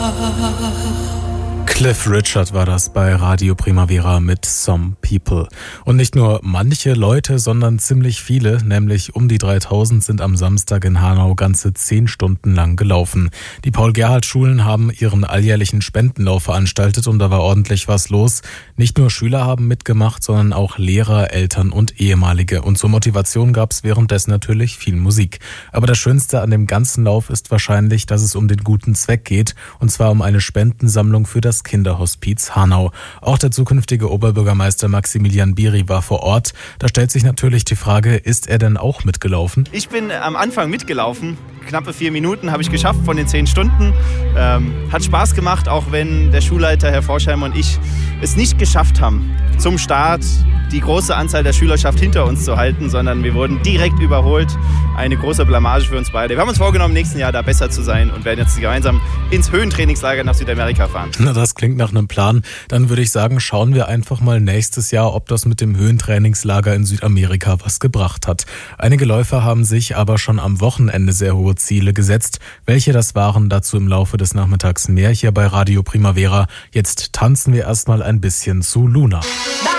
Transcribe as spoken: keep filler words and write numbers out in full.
Cliff Richard war das bei Radio Primavera mit Some People. Und nicht nur manche Leute, sondern ziemlich viele, nämlich um die dreitausend, sind am Samstag in Hanau ganze zehn Stunden lang gelaufen. Die Paul-Gerhardt-Schulen haben ihren alljährlichen Spendenlauf veranstaltet und da war ordentlich was los. Nicht nur Schüler haben mitgemacht, sondern auch Lehrer, Eltern und Ehemalige. Und zur Motivation gab es währenddessen natürlich viel Musik. Aber das Schönste an dem ganzen Lauf ist wahrscheinlich, dass es um den guten Zweck geht, und zwar um eine Spendensammlung für das Kinderhospiz Hanau. Auch der zukünftige Oberbürgermeister Maximilian Biri war vor Ort. Da stellt sich natürlich die Frage, ist er denn auch mitgelaufen? Ich bin am Anfang mitgelaufen. Knappe vier Minuten habe ich geschafft von den zehn Stunden. Ähm, hat Spaß gemacht, auch wenn der Schulleiter, Herr Forschheimer, und ich es nicht geschafft haben, zum Start die große Anzahl der Schülerschaft hinter uns zu halten, sondern wir wurden direkt überholt. Eine große Blamage für uns beide. Wir haben uns vorgenommen, im nächsten Jahr da besser zu sein und werden jetzt gemeinsam ins Höhentrainingslager nach Südamerika fahren. Na, das klingt nach einem Plan. Dann würde ich sagen, schauen wir einfach mal nächstes Jahr, ob das mit dem Höhentrainingslager in Südamerika was gebracht hat. Einige Läufer haben sich aber schon am Wochenende sehr hohe Ziele gesetzt. Welche das waren, dazu im Laufe des Nachmittags mehr hier bei Radio Primavera. Jetzt tanzen wir erstmal ein bisschen zu Luna.